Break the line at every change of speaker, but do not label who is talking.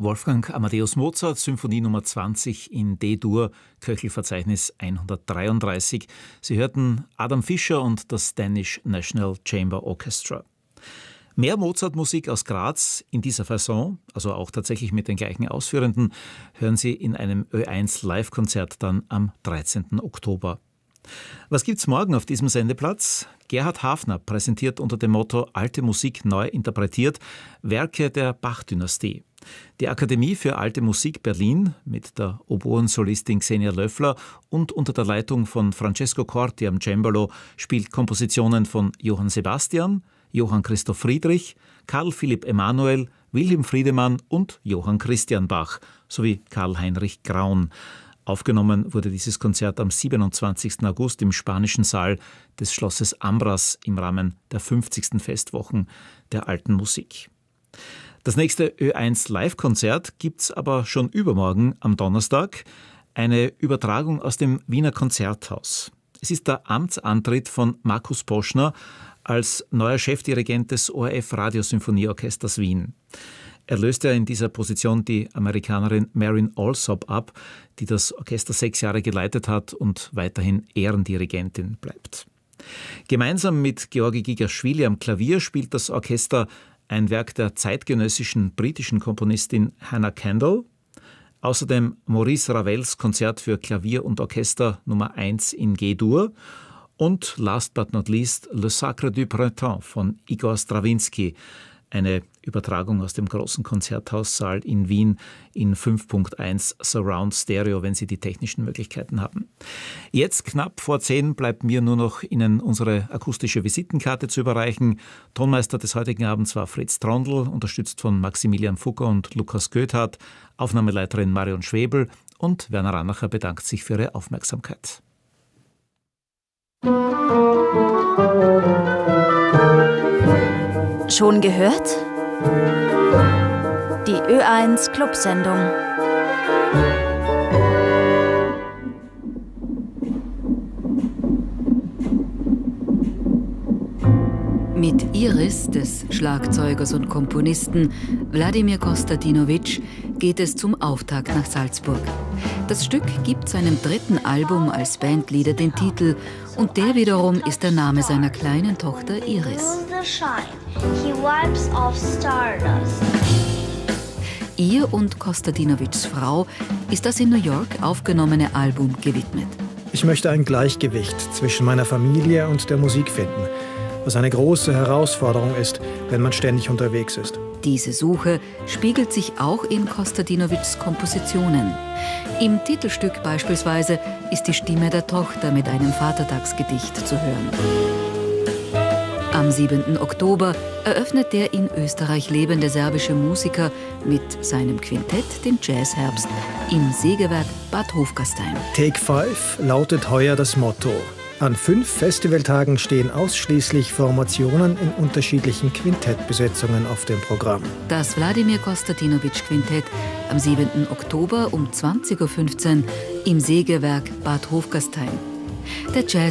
Wolfgang Amadeus Mozart, Symphonie Nummer 20 in D-Dur, Köchelverzeichnis 133. Sie hörten Adam Fischer und das Danish National Chamber Orchestra. Mehr Mozart-Musik aus Graz in dieser Fasson, also auch tatsächlich mit den gleichen Ausführenden, hören Sie in einem Ö1 Live-Konzert dann am 13. Oktober. Was gibt's morgen auf diesem Sendeplatz? Gerhard Hafner präsentiert unter dem Motto Alte Musik neu interpretiert Werke der Bach-Dynastie. Die Akademie für Alte Musik Berlin mit der Oboensolistin Xenia Löffler und unter der Leitung von Francesco Corti am Cembalo spielt Kompositionen von Johann Sebastian, Johann Christoph Friedrich, Karl Philipp Emanuel, Wilhelm Friedemann und Johann Christian Bach sowie Karl Heinrich Graun. Aufgenommen wurde dieses Konzert am 27. August im Spanischen Saal des Schlosses Ambras im Rahmen der 50. Festwochen der Alten Musik. Das nächste Ö1 Live-Konzert gibt's aber schon übermorgen am Donnerstag, eine Übertragung aus dem Wiener Konzerthaus. Es ist der Amtsantritt von Markus Poschner als neuer Chefdirigent des ORF Radiosymphonieorchesters Wien. Er löste in dieser Position die Amerikanerin Marin Alsop ab, die das Orchester 6 Jahre geleitet hat und weiterhin Ehrendirigentin bleibt. Gemeinsam mit Georgi Gigaschwili am Klavier spielt das Orchester ein Werk der zeitgenössischen britischen Komponistin Hannah Kendall, außerdem Maurice Ravels Konzert für Klavier und Orchester Nummer 1 in G-Dur und last but not least Le Sacre du Printemps von Igor Strawinsky, eine Übertragung aus dem großen Konzerthaussaal in Wien in 5.1 Surround Stereo, wenn Sie die technischen Möglichkeiten haben. Jetzt knapp vor 10 bleibt mir nur noch Ihnen unsere akustische Visitenkarte zu überreichen. Tonmeister des heutigen Abends war Fritz Trondl, unterstützt von Maximilian Fugger und Lukas Göthardt, Aufnahmeleiterin Marion Schwebel und Werner Ranacher bedankt sich für Ihre Aufmerksamkeit.
Schon gehört? Die Ö1 Clubsendung.
Mit Iris, des Schlagzeugers und Komponisten Wladimir Kostadinowitsch, geht es zum Auftakt nach Salzburg. Das Stück gibt seinem 3. Album als Bandleader den Titel und der wiederum ist der Name seiner kleinen Tochter Iris. Ihr und Kostadinowitschs Frau ist das in New York aufgenommene Album gewidmet.
Ich möchte ein Gleichgewicht zwischen meiner Familie und der Musik finden, was eine große Herausforderung ist, wenn man ständig unterwegs ist.
Diese Suche spiegelt sich auch in Kostadinowitschs Kompositionen. Im Titelstück beispielsweise ist die Stimme der Tochter mit einem Vatertagsgedicht zu hören. Am 7. Oktober eröffnet der in Österreich lebende serbische Musiker mit seinem Quintett den Jazzherbst im Sägewerk Bad Hofgastein.
Take 5 lautet heuer das Motto. An 5 Festivaltagen stehen ausschließlich Formationen in unterschiedlichen Quintettbesetzungen auf dem Programm.
Das Wladimir Kostadinowitsch-Quintett am 7. Oktober um 20:15 Uhr im Sägewerk Bad Hofgastein. Der Jazz